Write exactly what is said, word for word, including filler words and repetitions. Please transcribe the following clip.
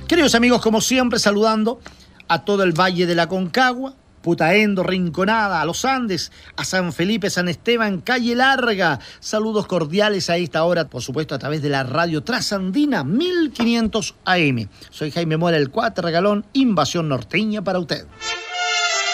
Queridos amigos, como siempre, saludando a todo el Valle de la Concagua, Putaendo, Rinconada, a los Andes, a San Felipe, San Esteban, Calle Larga. Saludos cordiales a esta hora, por supuesto, a través de la radio Trasandina mil quinientos A M. Soy Jaime Mora, el Cuatro Regalón, Invasión Norteña para usted.